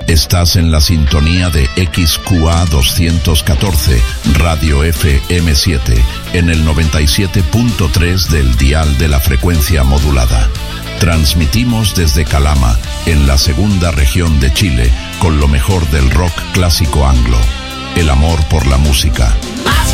Estás en la sintonía de XQA 214, Radio FM7, en el 97.3 del dial de la frecuencia modulada. Transmitimos desde Calama, en la segunda región de Chile, con lo mejor del rock clásico anglo. El amor por la música.